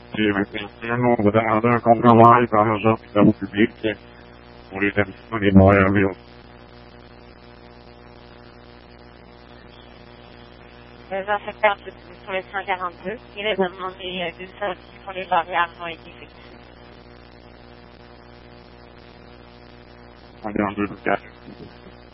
Et maintenant, nous avons demandé un compte travail par l'agent des travaux publics pour l'établissement des Montréal-Ville. Les affecteurs sur les 142 et les demandes du service pour les barrières ont été effectuées. 142 de 4.